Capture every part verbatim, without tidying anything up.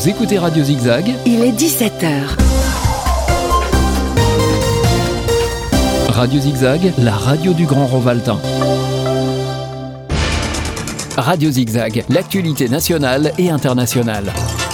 Vous écoutez Radio Zigzag. Il est dix-sept heures. Radio Zigzag, la radio du Grand Rovaltain. Radio Zigzag, l'actualité nationale et internationale.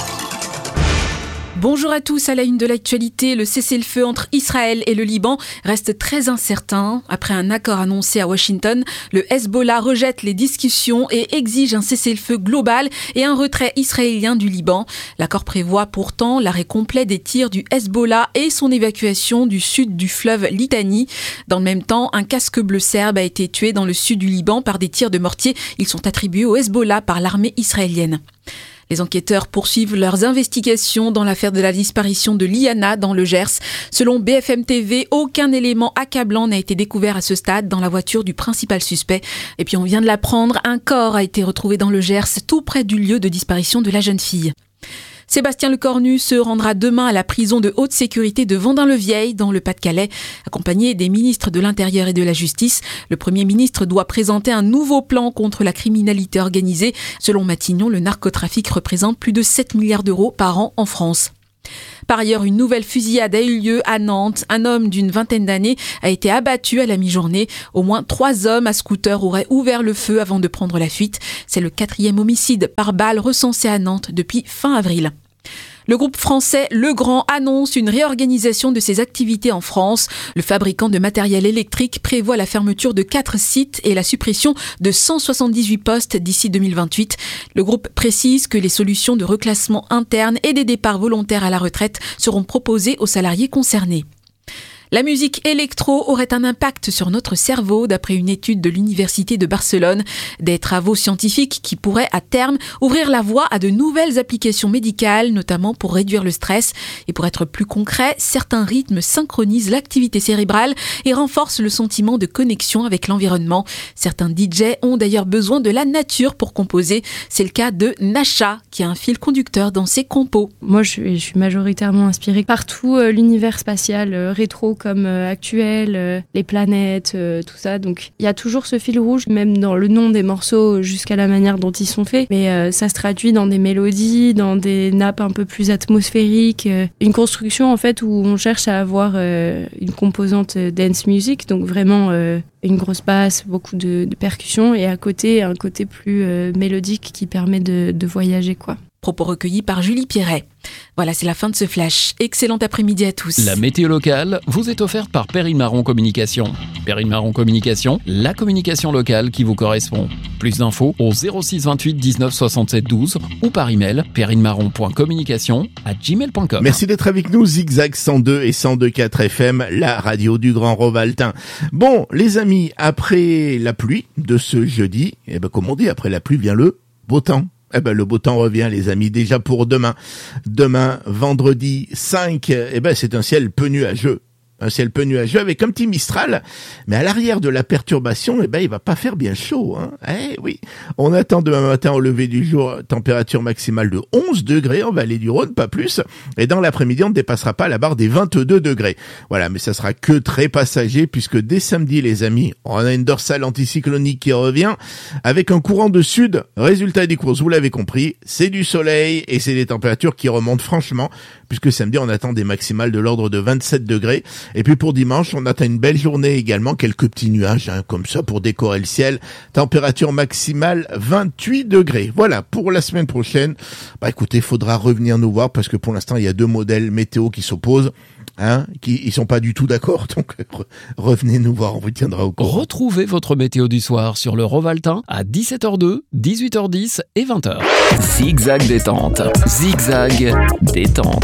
Bonjour à tous, à la une de l'actualité, le cessez-le-feu entre Israël et le Liban reste très incertain. Après un accord annoncé à Washington, le Hezbollah rejette les discussions et exige un cessez-le-feu global et un retrait israélien du Liban. L'accord prévoit pourtant l'arrêt complet des tirs du Hezbollah et son évacuation du sud du fleuve Litani. Dans le même temps, un casque bleu serbe a été tué dans le sud du Liban par des tirs de mortier. Ils sont attribués au Hezbollah par l'armée israélienne. Les enquêteurs poursuivent leurs investigations dans l'affaire de la disparition de Liana dans le Gers. Selon B F M T V, aucun élément accablant n'a été découvert à ce stade dans la voiture du principal suspect. Et puis on vient de l'apprendre, un corps a été retrouvé dans le Gers, tout près du lieu de disparition de la jeune fille. Sébastien Lecornu se rendra demain à la prison de haute sécurité de Vendin-le-Vieil, dans le Pas-de-Calais, accompagné des ministres de l'Intérieur et de la Justice. Le Premier ministre doit présenter un nouveau plan contre la criminalité organisée. Selon Matignon, le narcotrafic représente plus de sept milliards d'euros par an en France. Par ailleurs, une nouvelle fusillade a eu lieu à Nantes. Un homme d'une vingtaine d'années a été abattu à la mi-journée. Au moins trois hommes à scooter auraient ouvert le feu avant de prendre la fuite. C'est le quatrième homicide par balle recensé à Nantes depuis fin avril. Le groupe français Legrand annonce une réorganisation de ses activités en France. Le fabricant de matériel électrique prévoit la fermeture de quatre sites et la suppression de cent soixante-dix-huit postes d'ici deux mille vingt-huit. Le groupe précise que les solutions de reclassement interne et des départs volontaires à la retraite seront proposées aux salariés concernés. La musique électro aurait un impact sur notre cerveau, d'après une étude de l'Université de Barcelone. Des travaux scientifiques qui pourraient, à terme, ouvrir la voie à de nouvelles applications médicales, notamment pour réduire le stress. Et pour être plus concret, certains rythmes synchronisent l'activité cérébrale et renforcent le sentiment de connexion avec l'environnement. Certains D J ont d'ailleurs besoin de la nature pour composer. C'est le cas de Nasha, qui a un fil conducteur dans ses compos. Moi, je suis, je suis majoritairement inspirée par tout euh, l'univers spatial, euh, rétro, comme euh, actuel, euh, les planètes, euh, tout ça. Donc il y a toujours ce fil rouge, même dans le nom des morceaux jusqu'à la manière dont ils sont faits. Mais euh, ça se traduit dans des mélodies, dans des nappes un peu plus atmosphériques. Euh, une construction en fait où on cherche à avoir euh, une composante dance music, donc vraiment euh, une grosse basse, beaucoup de, de percussions et à côté un côté plus euh, mélodique qui permet de, de voyager quoi. Propos recueillis par Julie Pierret. Voilà, c'est la fin de ce flash. Excellent après-midi à tous. La météo locale vous est offerte par Perrine Marron Communication. Perrine Marron Communication, la communication locale qui vous correspond. Plus d'infos au zéro six vingt-huit dix-neuf soixante-sept douze ou par email perrinemarron point communication arobase gmail point com. Merci d'être avec nous, Zigzag cent deux et cent deux virgule quatre F M, la radio du Grand Rovaltain. Bon, les amis, après la pluie de ce jeudi, eh ben, comme on dit, après la pluie vient le beau temps. Eh ben, le beau temps revient, les amis, déjà pour demain. Demain, vendredi cinq, eh ben, c'est un ciel peu nuageux. Un ciel peu nuageux avec un petit Mistral, mais à l'arrière de la perturbation, eh ben, il va pas faire bien chaud, hein. Eh oui. On attend demain matin au lever du jour, température maximale de onze degrés en vallée du Rhône, pas plus. Et dans l'après-midi, on ne dépassera pas la barre des vingt-deux degrés. Voilà, mais ça sera que très passager puisque dès samedi, les amis, on a une dorsale anticyclonique qui revient avec un courant de sud. Résultat des courses, vous l'avez compris, c'est du soleil et c'est des températures qui remontent franchement puisque samedi, on attend des maximales de l'ordre de vingt-sept degrés. Et puis pour dimanche, on attend une belle journée également, quelques petits nuages hein, comme ça pour décorer le ciel. Température maximale vingt-huit degrés. Voilà, pour la semaine prochaine, bah écoutez, il faudra revenir nous voir parce que pour l'instant, il y a deux modèles météo qui s'opposent. Hein, qui ils sont pas du tout d'accord, donc re- revenez nous voir, on vous tiendra au courant. Retrouvez votre météo du soir sur le Rovaltain à dix-sept heures deux, dix-huit heures dix et vingt heures. Zigzag détente, zigzag détente.